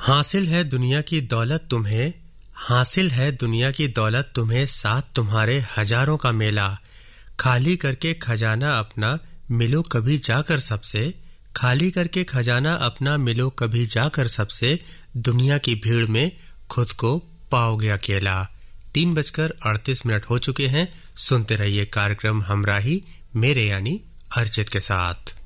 हासिल है दुनिया की दौलत तुम्हें, हासिल है दुनिया की दौलत तुम्हें, साथ तुम्हारे हजारों का मेला। खाली करके खजाना अपना मिलो कभी जाकर सबसे, खाली करके खजाना अपना मिलो कभी जाकर सबसे, दुनिया की भीड़ में खुद को पाओगे अकेला। 3:38 हो चुके हैं। सुनते रहिए कार्यक्रम हमराही मेरे यानी अर्जित के साथ।